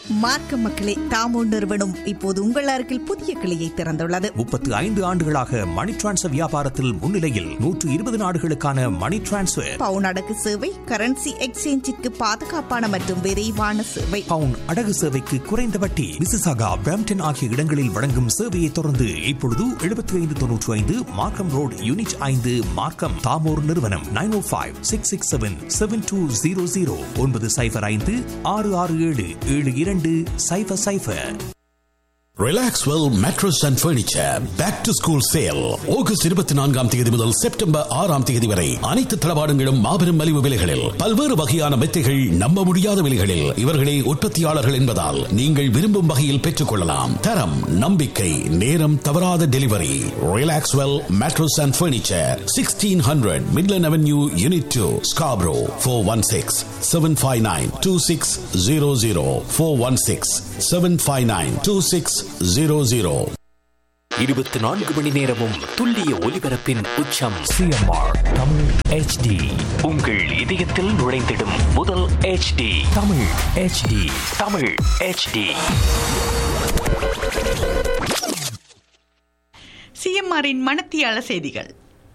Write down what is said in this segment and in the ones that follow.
மார்க்க மக்களே, தாமோ நிறுவனம் இப்போது உங்கள் அருகில் புதிய கிளையை திறந்துள்ளது. 35 ஆண்டுகளாக மணி டிரான்ஸ்ஃபர் வியாபாரத்தில் முன்னிலையில் 120 நாடுகளுக்கான மணி டிரான்ஸ்ஃபர், பவுன் அடகு சேவை, கரன்சி எக்ஸ்சேஞ்சிற்கு பாதுகாப்பான மற்றும் விரைவான சேவை, பவுன் அடகு சேவைக்கு குறைந்த வட்டி. மிசிசாகா, பிரம்ப்டன் ஆகிய இடங்களில் வழங்கும் சேவையை தொடர்ந்து இப்பொழுது 7595 மார்க்கம் ரோட், யூனிட் 5, மார்க்கம். தாமோர் நிறுவனம் 905-667-7200 965-667-7200. Relaxwell mattress and furniture back to school sale August 24ஆம் தேதி முதல் செப்டம்பர் 6ஆம் தேதி வரை அனைத்து தளவாடங்களும் மாபெரும் மலிவு விலைகளில், பல்வேறு வகையான மெத்தைகள் நம்ப முடியாத விலைகளில். இவர்களே உற்பத்தியாளர்கள் என்பதால் நீங்கள் விரும்பும் வகையில் பெற்றுக் கொள்ளலாம். தரம், நம்பிக்கை, நேரம் தவறாத delivery. Relaxwell mattress and furniture, 1600 Midland avenue, unit 2, Scarborough. 416-759-2600 416-759-2600. 24 மணி நேரமும் துல்லிய ஒலிபரப்பின் உச்சம். சிஎம்ஆர் தமிழ் HD, உங்கள் இதயத்தில் நுழைந்திடும் முதல் HD. Tamil HD, Tamil HD. சிஎம்ஆரின் மணத்தியால செய்திகள்.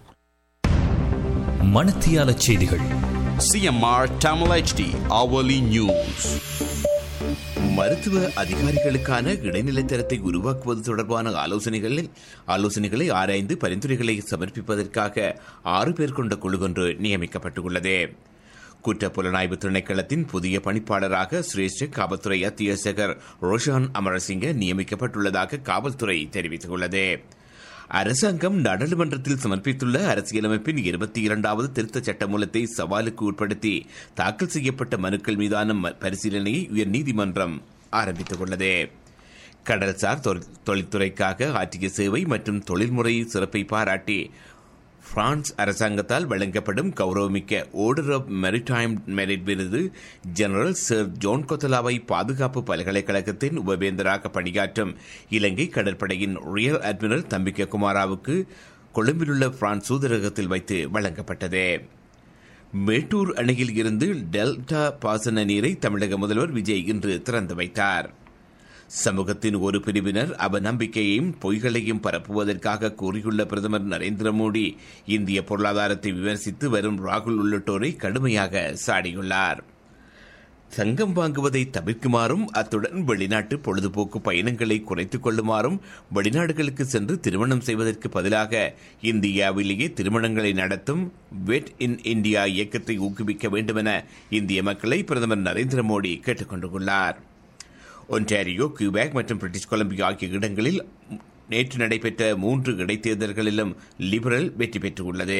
மணத்தியால செய்திகள். CMR Tamil HD hourly news. மருத்துவ அதிகாரிகளுக்கான இடைநிலை தரத்தை உருவாக்குவது தொடர்பான ஆலோசனைகளை ஆராய்ந்து பரிந்துரைகளை சமர்ப்பிப்பதற்காக 6 பேர் கொண்ட குழு ஒன்று நியமிக்கப்பட்டுள்ளது. குற்றப்புலனாய்வு திணைக்களத்தின் புதிய பணிப்பாளராக சிரேஷ்ட காவல்துறை அத்தியட்சகர் ரோஷான் அமரசிங்க நியமிக்கப்பட்டுள்ளதாக காவல்துறை தெரிவித்துள்ளது. அரசாங்கம் நாடாளுமன்றத்தில் சமர்ப்பித்துள்ள அரசியலமைப்பின் 22வது திருத்த சட்டமூலத்தை சவாலுக்கு உட்படுத்தி தாக்கல் செய்யப்பட்ட மனுக்கள் மீதான பரிசீலனையை உயர்நீதிமன்றம் ஆரம்பித்துள்ளது. கடல்சார் தொழில்துறைக்காக ஆற்றிய சேவை மற்றும் தொழில்முறை சிறப்பை பாராட்டி பிரான்ஸ் அரசாங்கத்தால் வழங்கப்படும் கௌரவமிக்க ஆர்டர் ஆஃப் மெரிடைம் மெரிட் விருது ஜெனரல் சர் ஜோன் கொத்தலாவை பாதுகாப்பு பல்கலைக்கழகத்தின் உபவேந்தராக பணியாற்றும் இலங்கை கடற்படையின் ரியர் அட்மிரல் தம்பிக்க குமாராவுக்கு கொழும்பிலுள்ள பிரான்ஸ் தூதரகத்தில் வைத்து வழங்கப்பட்டது. மேட்டூர் அணையில் இருந்து டெல்டா பாசன நீரை தமிழக முதல்வர் விஜய் இன்று திறந்து வைத்தார். சமூகத்தின் ஒரு பிரிவினர் அவநம்பிக்கையையும் பொய்களையும் பரப்புவதற்காக கூறியுள்ள பிரதமர் நரேந்திர மோடி இந்திய பொருளாதாரத்தை விமர்சித்து வரும் ராகுல் உள்ளிட்டோரை கடுமையாக சாடியுள்ளார். தங்கம் வாங்குவதை தவிர்க்குமாறும் அத்துடன் வெளிநாட்டு பொழுதுபோக்கு பயணங்களை குறைத்துக் கொள்ளுமாறும் வெளிநாடுகளுக்கு சென்று திருமணம் செய்வதற்கு பதிலாக இந்தியாவிலேயே திருமணங்களை நடத்தும் வெட் இன் இந்தியா இயக்கத்தை ஊக்குவிக்க வேண்டுமென இந்திய மக்களை பிரதமர் நரேந்திர மோடி கேட்டுக் கொண்டுள்ளார். ஒன்டாரியோ, கியூபேக் மற்றும் பிரிட்டிஷ் கொலம்பியா ஆகிய இடங்களில் நேற்று நடைபெற்ற 3 இடைத்தேர்தல்களிலும் லிபரல் வெற்றி பெற்றுள்ளது.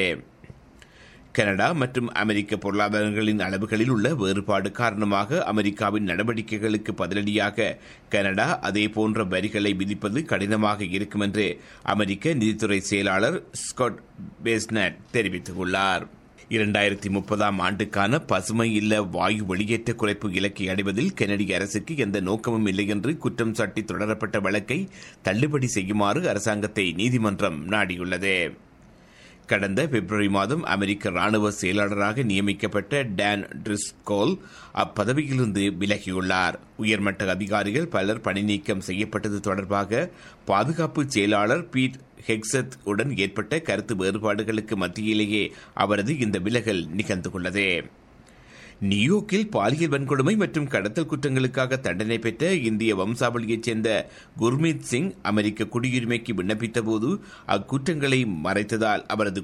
கனடா மற்றும் அமெரிக்க பொருளாதாரங்களின் அளவுகளில் உள்ள வேறுபாடு காரணமாக அமெரிக்காவின் நடவடிக்கைகளுக்கு பதிலடியாக கனடா அதேபோன்ற வரிகளை விதிப்பது கடினமாக இருக்கும் என்று அமெரிக்க நிதித்துறை செயலாளர் ஸ்காட் பேஸ்னட் தெரிவித்துள்ளார். 2030ஆம் ஆண்டுக்கான பசுமை இல்ல வாயு வெளியேற்ற குறைப்பு இலக்கை அடைவதில் கனடிய அரசுக்கு எந்த நோக்கமும் இல்லை என்று குற்றம் சாட்டி தொடரப்பட்ட வழக்கை தள்ளுபடி செய்யுமாறு அரசாங்கத்தை நீதிமன்றம் நாடியுள்ளது. கடந்த பிப்ரவரி மாதம் அமெரிக்க ராணுவ செயலாளராக நியமிக்கப்பட்ட டான் ட்ரிஸ்கோல் அப்பதவியிலிருந்து விலகியுள்ளார். உயர்மட்ட அதிகாரிகள் பலர் பணி நீக்கம் செய்யப்பட்டது தொடர்பாக பாதுகாப்பு செயலாளர் பீட் ஹெக்ஸத் உடன் ஏற்பட்ட கருத்து வேறுபாடுகளுக்கு மத்தியிலேயே அவரது இந்த விலகல் நிகழ்ந்துள்ளது. நியூயோர்க்கில் பாலியல் வன்கொடுமை மற்றும் கடத்தல் குற்றங்களுக்காக தண்டனை பெற்ற இந்திய வம்சாவளியைச் சேர்ந்த குர்மீத் சிங் அமெரிக்க குடியுரிமைக்கு விண்ணப்பித்தபோது அக்குற்றங்களை மறைத்ததால் அவரது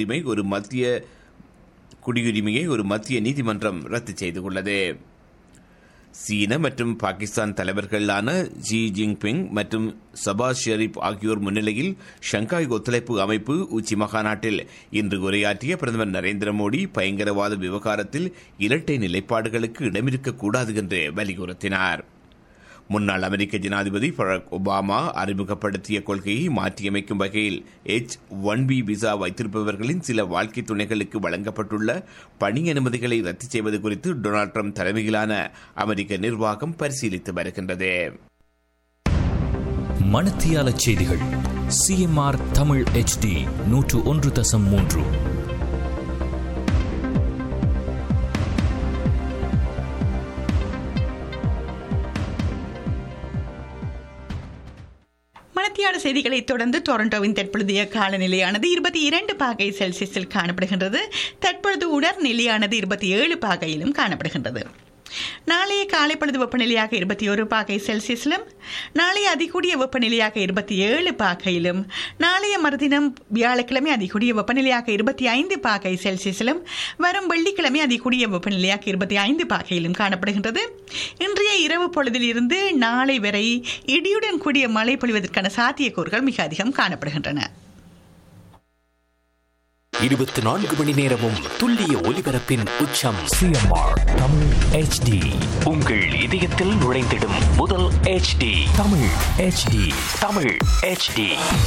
குடியுரிமையை ஒரு மத்திய நீதிமன்றம் ரத்து செய்துள்ளது. சீன மற்றும் பாகிஸ்தான் தலைவர்களான ஜி ஜின்பிங் மற்றும் சபாஸ் ஷெரீப் ஆகியோர் முன்னிலையில் ஷங்காய் ஒத்துழைப்பு அமைப்பு உச்சி மகாநாட்டில் இன்று உரையாற்றிய பிரதமர் நரேந்திர மோடி பயங்கரவாத விவகாரத்தில் இரட்டை நிலைப்பாடுகளுக்கு இடமிருக்கக்கூடாது என்று வலியுறுத்தினார். முன்னாள் அமெரிக்க ஜனாதிபதி பராக் ஒபாமா அறிமுகப்படுத்திய கொள்கையை மாற்றியமைக்கும் வகையில் H-1B விசா வைத்திருப்பவர்களின் சில வாழ்க்கை துணைகளுக்கு வழங்கப்பட்டுள்ள பணி அனுமதிகளை ரத்து செய்வது குறித்து டொனால்ட் ட்ரம்ப் தலைமையிலான அமெரிக்க நிர்வாகம் பரிசீலித்து வருகின்றது. மணத்தியால செய்திகள். CMR Tamil HD 101.3. மணத்தியால செய்திகளை தொடர்ந்து டொரண்டோவின் தற்பொழுதைய காலநிலையானது 22 பாகை செல்சியஸில் காணப்படுகின்றது. தற்பொழுது உணர்நிலையானது 27 பாகையிலும் காணப்படுகின்றது. நாளைய காலை பொழுது வெப்பநிலையாக 21 பாகை செல்சியஸிலும், நாளைய அதிகூடிய வெப்பநிலையாக 27 பாகையிலும், நாளைய மறுதினம் வியாழக்கிழமை அதிகூடிய வெப்பநிலையாக 25 பாகை செல்சியஸிலும், வரும் வெள்ளிக்கிழமை அதிகூடிய வெப்பநிலையாக 25 பாகையிலும் காணப்படுகின்றது. இன்றைய இரவு பொழுதில் இருந்து நாளை வரை இடியுடன் கூடிய மழை பொழிவதற்கான சாத்தியக்கூறுகள் மிக அதிகம் காணப்படுகின்றன. 24 மணி நேரமும் துல்லிய ஒலிபரப்பின் உச்சம் சிஎம்ஆர் தமிழ் HD. உங்கள் இதயத்தில் நுழைந்திடும் முதல் HD. Tamil HD. Tamil HD.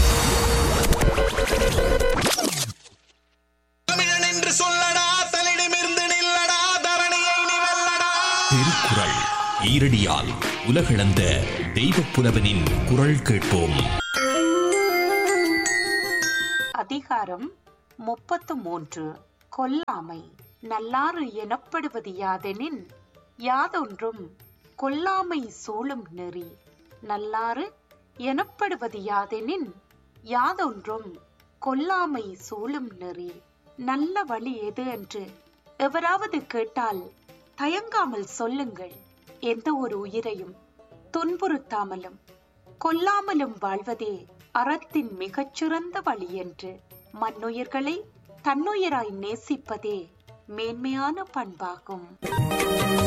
தமிழன் என்று சொல்லடா, தலிடமிருந்து நில்லடா, தரணியை நீ வெல்லடா. திருக்குறள் ஈரடியால் உலகளந்த தெய்வப் புலவனின் குரல் கேட்போம். அதிகாரம் 33. கொல்லாமை. நல்லாறு எனப்படுவது யாதெனின், யாதொன்றும் கொல்லாமை சூழும் நெறி. நல்லாறு எனப்படுவது யாதெனின், யாதொன்றும் கொல்லாமை சூழும் நெறி. நல்ல வழி எது என்று எவராவது கேட்டால் தயங்காமல் சொல்லுங்கள். எந்த ஒரு உயிரையும் துன்புறுத்தாமலும் கொல்லாமலும் வாழ்வதே அறத்தின் மிகச்சிறந்த வழி என்று. மண்ணுயிர்களை தன்னுயிராய் நேசிப்பதே மேன்மையான பண்பாகும்.